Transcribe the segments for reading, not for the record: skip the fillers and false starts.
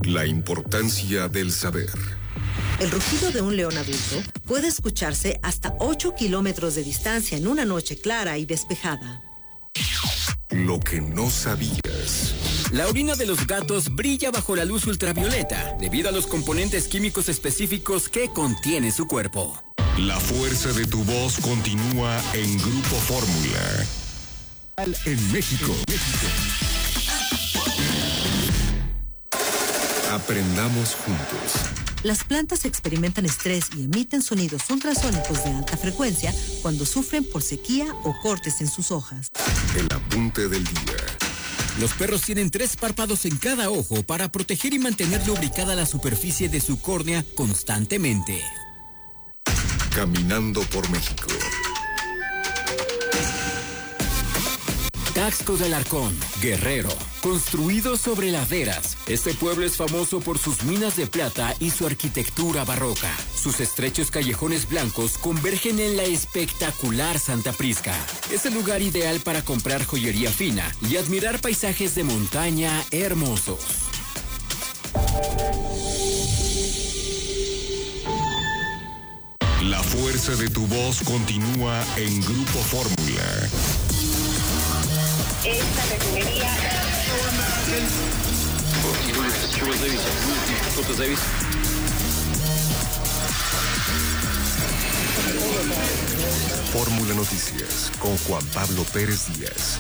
La importancia del saber. El rugido de un león adulto puede escucharse hasta 8 kilómetros de distancia en una noche clara y despejada. Lo que no sabías. La orina de los gatos brilla bajo la luz ultravioleta debido a los componentes químicos específicos que contiene su cuerpo. La fuerza de tu voz continúa en Grupo Fórmula. En México. Aprendamos juntos. Las plantas experimentan estrés y emiten sonidos ultrasónicos de alta frecuencia cuando sufren por sequía o cortes en sus hojas. El apunte del día. Los perros tienen 3 párpados en cada ojo para proteger y mantener lubricada la superficie de su córnea constantemente. Caminando por México. Taxco de Alarcón, Guerrero, construido sobre laderas. Este pueblo es famoso por sus minas de plata y su arquitectura barroca. Sus estrechos callejones blancos convergen en la espectacular Santa Prisca. Es el lugar ideal para comprar joyería fina y admirar paisajes de montaña hermosos. La fuerza de tu voz continúa en Grupo Fórmula. Esta refinería. Fórmula Noticias con Juan Pablo Pérez Díaz.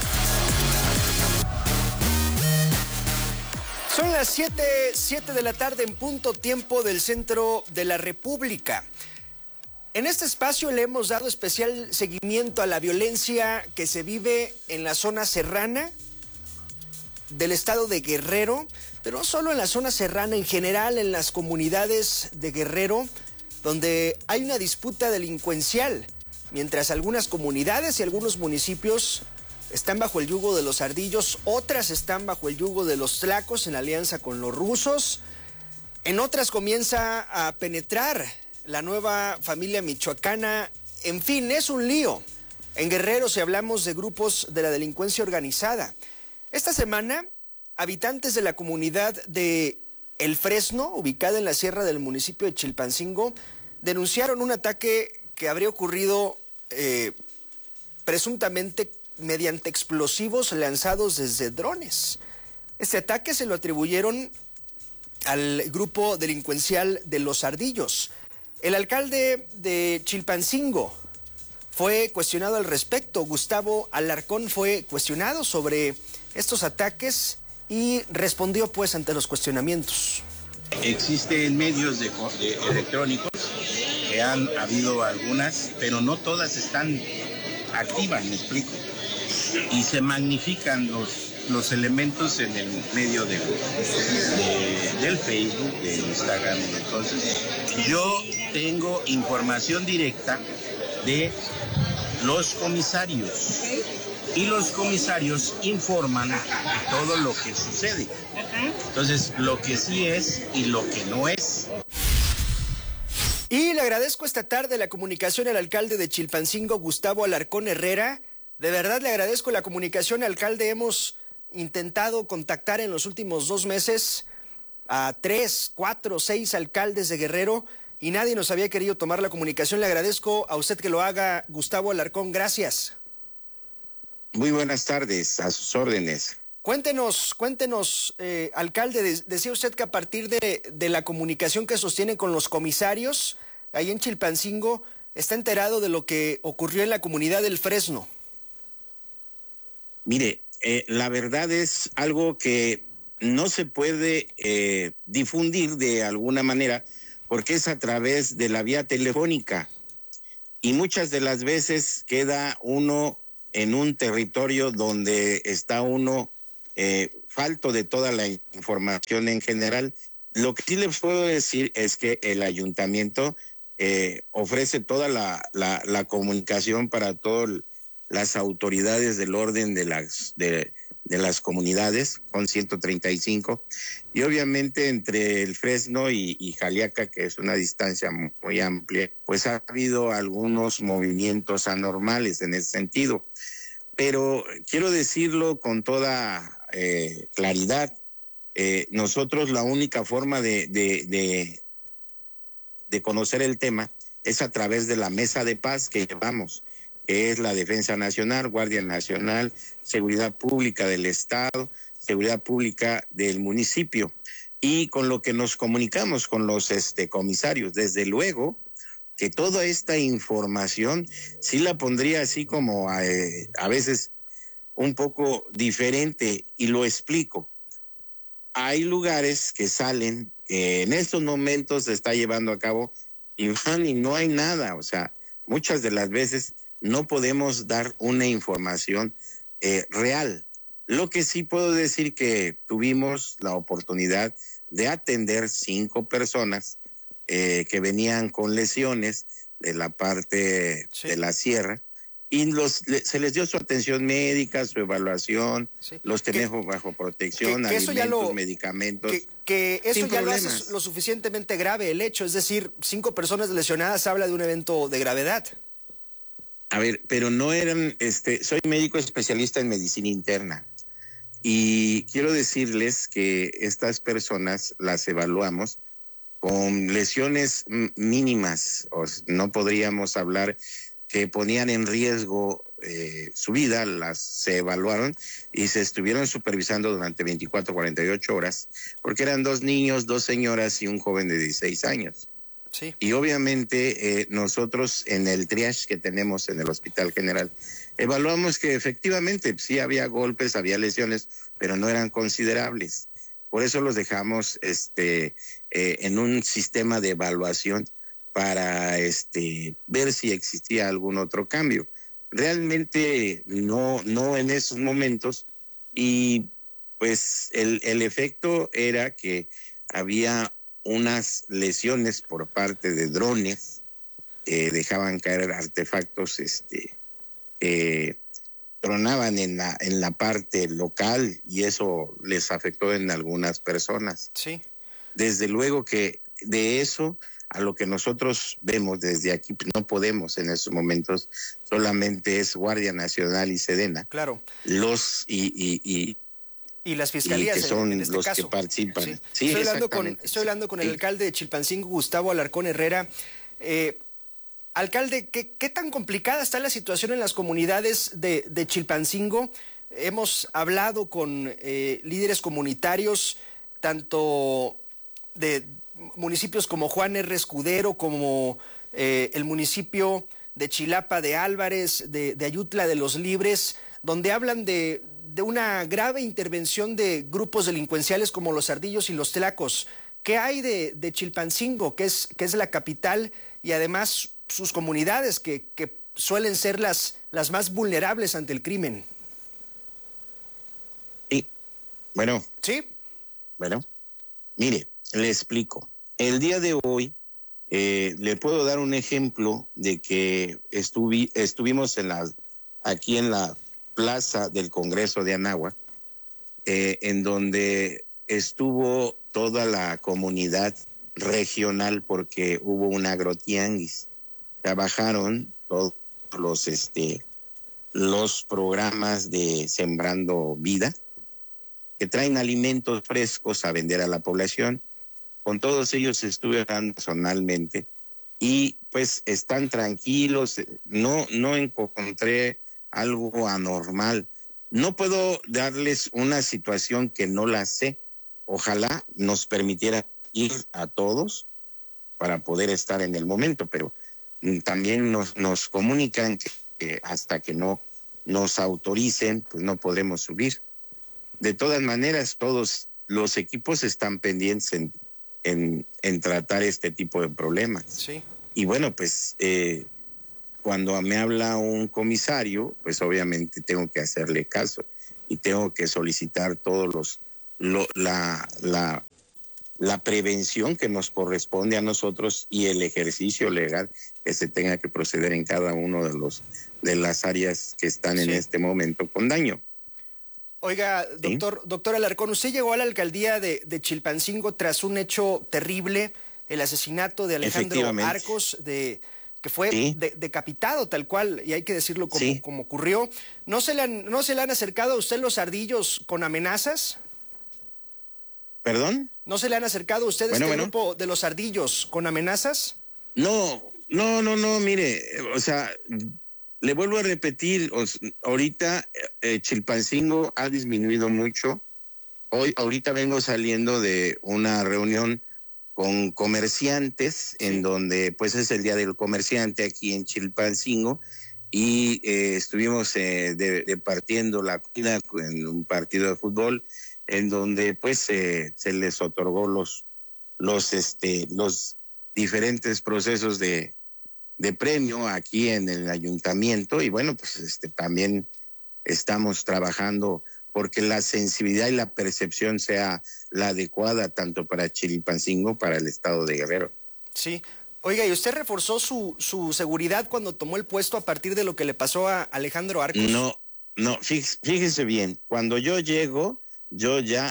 Son las 7 de la tarde en punto, tiempo del centro de la República. En este espacio le hemos dado especial seguimiento a la violencia que se vive en la zona serrana del estado de Guerrero, pero no solo en la zona serrana, en general en las comunidades de Guerrero, donde hay una disputa delincuencial, mientras algunas comunidades y algunos municipios están bajo el yugo de los ardillos, otras están bajo el yugo de los tlacos en alianza con los rusos, en otras comienza a penetrar la nueva familia michoacana. En fin, es un lío. En Guerrero, si hablamos de grupos de la delincuencia organizada. Esta semana, habitantes de la comunidad de El Fresno, ubicada en la sierra del municipio de Chilpancingo, denunciaron un ataque que habría ocurrido presuntamente mediante explosivos lanzados desde drones. Este ataque se lo atribuyeron al grupo delincuencial de Los Ardillos. El alcalde de Chilpancingo fue cuestionado al respecto. Gustavo Alarcón fue cuestionado sobre estos ataques y respondió pues ante los cuestionamientos. Existen medios electrónicos que han habido algunas, pero no todas están activas, me explico. Y se magnifican los elementos en el medio del Facebook, del Instagram. Entonces, yo tengo información directa de los comisarios y los comisarios informan todo lo que sucede. Entonces, lo que sí es y lo que no es. Y le agradezco esta tarde la comunicación al alcalde de Chilpancingo, Gustavo Alarcón Herrera. De verdad le agradezco la comunicación, alcalde. Hemos intentado contactar en los últimos 2 meses a 3, 4, 6 alcaldes de Guerrero y nadie nos había querido tomar la comunicación. Le agradezco a usted que lo haga, Gustavo Alarcón. Gracias. Muy buenas tardes, a sus órdenes. Cuéntenos, alcalde, decía usted que a partir de la comunicación que sostiene con los comisarios, ahí en Chilpancingo, está enterado de lo que ocurrió en la comunidad del Fresno. Mire, la verdad es algo que no se puede difundir de alguna manera porque es a través de la vía telefónica y muchas de las veces queda uno en un territorio donde está uno falto de toda la información en general. Lo que sí les puedo decir es que el ayuntamiento ofrece toda la comunicación para todas las autoridades del orden de las comunidades, con 135, y obviamente entre el Fresno y Jaliaca, que es una distancia muy amplia, pues ha habido algunos movimientos anormales en ese sentido. Pero quiero decirlo con toda claridad, nosotros la única forma de conocer el tema es a través de la mesa de paz que llevamos, que es la Defensa Nacional, Guardia Nacional, Seguridad Pública del Estado, Seguridad Pública del municipio, y con lo que nos comunicamos con los comisarios. Desde luego que toda esta información sí la pondría así como a veces un poco diferente, y lo explico. Hay lugares que salen, que en estos momentos se está llevando a cabo y no hay nada, o sea, muchas de las veces no podemos dar una información real. Lo que sí puedo decir que tuvimos la oportunidad de atender 5 personas que venían con lesiones de la parte de la sierra, y se les dio su atención médica, su evaluación, los tenemos bajo protección, alimentos, medicamentos. Que eso ya lo hace lo suficientemente grave el hecho, es decir, 5 personas lesionadas habla de un evento de gravedad. A ver, pero no eran, soy médico especialista en medicina interna, y quiero decirles que estas personas las evaluamos con lesiones mínimas, no podríamos hablar que ponían en riesgo su vida, se evaluaron y se estuvieron supervisando durante 24, 48 horas, porque eran 2 niños, 2 señoras y un joven de 16 años. Sí. Y obviamente nosotros en el triage que tenemos en el Hospital General, evaluamos que efectivamente sí había golpes, había lesiones, pero no eran considerables. Por eso los dejamos en un sistema de evaluación para ver si existía algún otro cambio. Realmente no en esos momentos, y pues el efecto era que había unas lesiones por parte de drones, dejaban caer artefactos, tronaban en la parte local, y eso les afectó en algunas personas. Sí. Desde luego que de eso a lo que nosotros vemos desde aquí, no podemos en esos momentos, solamente es Guardia Nacional y Sedena. Claro. Y las fiscalías, que son en este los caso. que participan. Sí. Sí, estoy hablando con el alcalde de Chilpancingo, Gustavo Alarcón Herrera. Alcalde, ¿qué tan complicada está la situación en las comunidades de Chilpancingo? Hemos hablado con líderes comunitarios, tanto de municipios como Juan R. Escudero, como el municipio de Chilapa de Álvarez, de Ayutla de los Libres, donde hablan de una grave intervención de grupos delincuenciales como los Ardillos y los Tlacos. ¿Qué hay de Chilpancingo, que es la capital, y además sus comunidades que suelen ser las más vulnerables ante el crimen? Sí, bueno. ¿Sí? Bueno, mire, le explico. El día de hoy le puedo dar un ejemplo de que estuvimos aquí en la plaza del Congreso de Anáhuac, en donde estuvo toda la comunidad regional, porque hubo un agrotianguis. Trabajaron todos los programas de Sembrando Vida, que traen alimentos frescos a vender a la población. Con todos ellos estuve hablando personalmente, y pues están tranquilos, no encontré algo anormal. No puedo darles una situación que no la sé. Ojalá nos permitiera ir a todos para poder estar en el momento, pero también nos comunican que hasta que no nos autoricen, pues no podremos subir. De todas maneras, todos los equipos están pendientes en tratar este tipo de problemas. Sí. Y bueno, pues cuando me habla un comisario, pues obviamente tengo que hacerle caso y tengo que solicitar todos la prevención que nos corresponde a nosotros y el ejercicio legal que se tenga que proceder en cada uno de las áreas que están en este momento con daño. Oiga, doctor Alarcón, usted llegó a la alcaldía de Chilpancingo tras un hecho terrible, el asesinato de Alejandro Arcos, que fue decapitado tal cual, y hay que decirlo como ocurrió. ¿No se le han acercado a usted los Ardillos con amenazas? ¿Perdón? ¿No se le han acercado a ustedes grupo de los ardillos con amenazas? No, mire, o sea, le vuelvo a repetir, ahorita Chilpancingo ha disminuido mucho. Ahorita vengo saliendo de una reunión con comerciantes, en donde pues es el Día del Comerciante aquí en Chilpancingo, y estuvimos departiendo la comida en un partido de fútbol, en donde pues se les otorgó los diferentes procesos de premio aquí en el ayuntamiento, y bueno, pues también estamos trabajando porque la sensibilidad y la percepción sea la adecuada tanto para Chilpancingo, para el estado de Guerrero. Sí. Oiga, ¿y usted reforzó su seguridad cuando tomó el puesto a partir de lo que le pasó a Alejandro Arcos? No, fíjese bien, cuando yo llego, yo ya,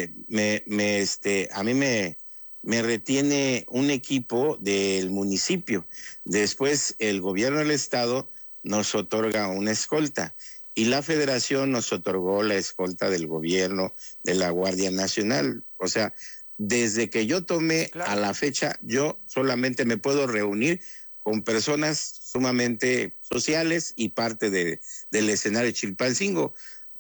a mí me retiene un equipo del municipio. Después el gobierno del estado nos otorga una escolta y la federación nos otorgó la escolta del gobierno de la Guardia Nacional. O sea, desde que yo tomé a la fecha, yo solamente me puedo reunir con personas sumamente sociales y parte del escenario de Chilpancingo.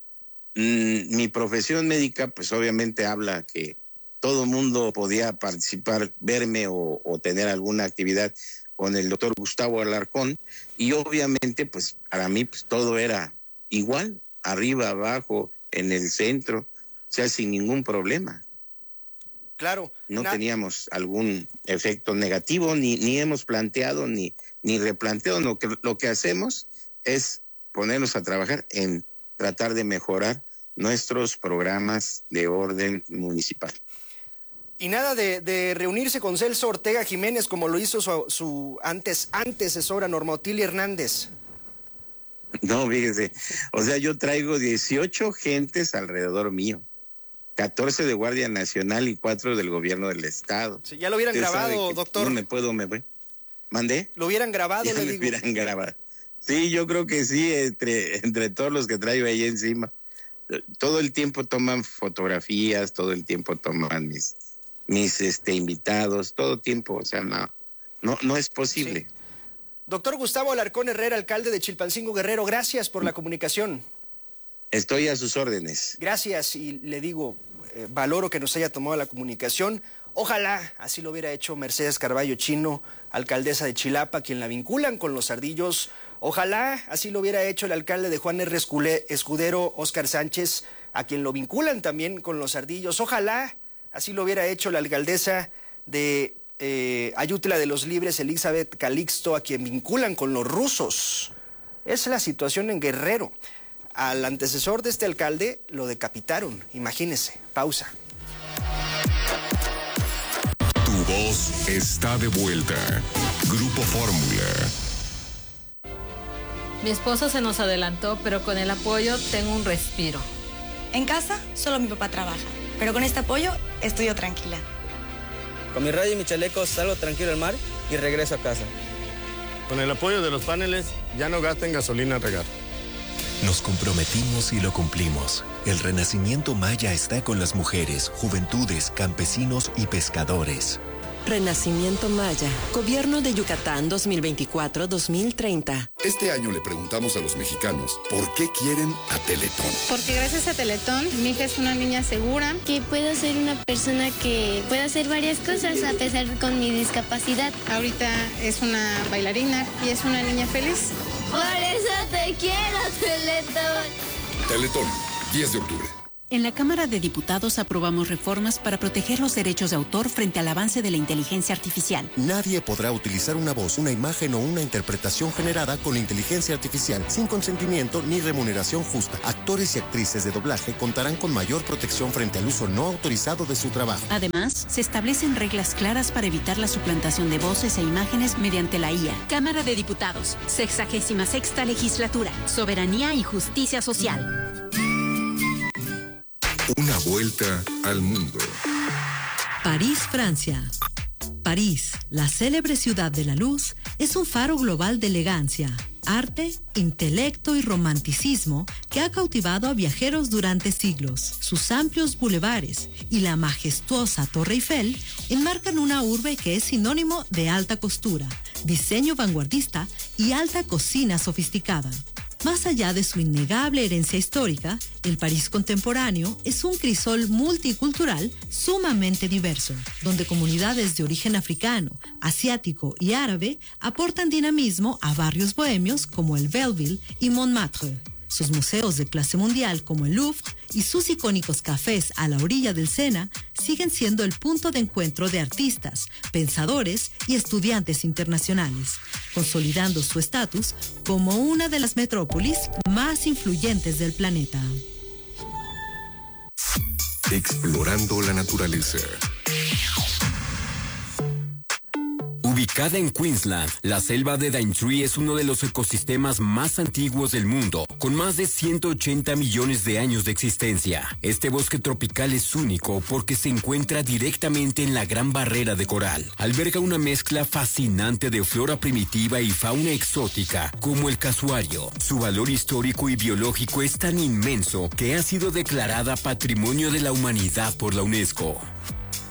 Mi profesión médica, pues obviamente habla que todo mundo podía participar, verme o tener alguna actividad con el doctor Gustavo Alarcón, y obviamente pues para mí pues todo era igual, arriba, abajo, en el centro, o sea, sin ningún problema. Claro. No teníamos algún efecto negativo, ni hemos planteado, ni replanteado. Lo que hacemos es ponernos a trabajar en tratar de mejorar nuestros programas de orden municipal. Y nada de reunirse con Celso Ortega Jiménez como lo hizo su antecesora Norma Otilia Hernández. No, fíjese, o sea, yo traigo 18 gentes alrededor mío, 14 de Guardia Nacional y 4 del gobierno del estado. Sí, ya lo hubieran grabado, doctor. No me voy. ¿Mandé? Lo hubieran grabado, ya le me digo. hubieran grabado. Sí, yo creo que sí, entre todos los que traigo ahí encima. Todo el tiempo toman fotografías, todo el tiempo toman mis invitados, todo tiempo, o sea, no es posible. Sí. Doctor Gustavo Alarcón Herrera, alcalde de Chilpancingo, Guerrero, gracias por la comunicación. Estoy a sus órdenes. Gracias, y le digo, valoro que nos haya tomado la comunicación. Ojalá así lo hubiera hecho Mercedes Carballo Chino, alcaldesa de Chilapa, quien la vinculan con los ardillos. Ojalá así lo hubiera hecho el alcalde de Juan R. Escudero, Óscar Sánchez, a quien lo vinculan también con los ardillos. Ojalá así lo hubiera hecho la alcaldesa de Ayutla de los Libres, Elizabeth Calixto, a quien vinculan con los rusos. Es la situación en Guerrero. Al antecesor de este alcalde lo decapitaron, imagínese. Pausa. Tu voz está de vuelta. Grupo Fórmula. Mi esposo se nos adelantó, pero con el apoyo tengo un respiro. En casa, solo mi papá trabaja, pero con este apoyo estoy yo tranquila. Con mi radio y mi chaleco salgo tranquilo al mar y regreso a casa. Con el apoyo de los paneles, ya no gasten gasolina a regar. Nos comprometimos y lo cumplimos. El Renacimiento Maya está con las mujeres, juventudes, campesinos y pescadores. Renacimiento Maya, Gobierno de Yucatán 2024-2030. Este año le preguntamos a los mexicanos por qué quieren a Teletón. Porque gracias a Teletón, mi hija es una niña segura. Que puedo ser una persona que pueda hacer varias cosas a pesar con mi discapacidad. Ahorita es una bailarina y es una niña feliz. Por eso te quiero, Teletón. Teletón, 10 de octubre. En la Cámara de Diputados aprobamos reformas para proteger los derechos de autor frente al avance de la inteligencia artificial. Nadie podrá utilizar una voz, una imagen o una interpretación generada con inteligencia artificial sin consentimiento ni remuneración justa. Actores y actrices de doblaje contarán con mayor protección frente al uso no autorizado de su trabajo. Además, se establecen reglas claras para evitar la suplantación de voces e imágenes mediante la IA. Cámara de Diputados, 66ª Legislatura, Soberanía y Justicia Social. Una vuelta al mundo. París, Francia. París, la célebre ciudad de la luz, es un faro global de elegancia, arte, intelecto y romanticismo que ha cautivado a viajeros durante siglos. Sus amplios bulevares y la majestuosa Torre Eiffel enmarcan una urbe que es sinónimo de alta costura, diseño vanguardista y alta cocina sofisticada. Más allá de su innegable herencia histórica, el París contemporáneo es un crisol multicultural sumamente diverso, donde comunidades de origen africano, asiático y árabe aportan dinamismo a barrios bohemios como el Belleville y Montmartre. Sus museos de clase mundial como el Louvre y sus icónicos cafés a la orilla del Sena siguen siendo el punto de encuentro de artistas, pensadores y estudiantes internacionales, consolidando su estatus como una de las metrópolis más influyentes del planeta. Explorando la naturaleza. Ubicada en Queensland, la selva de Daintree es uno de los ecosistemas más antiguos del mundo, con más de 180 millones de años de existencia. Este bosque tropical es único porque se encuentra directamente en la Gran Barrera de Coral. Alberga una mezcla fascinante de flora primitiva y fauna exótica, como el casuario. Su valor histórico y biológico es tan inmenso que ha sido declarada Patrimonio de la Humanidad por la UNESCO.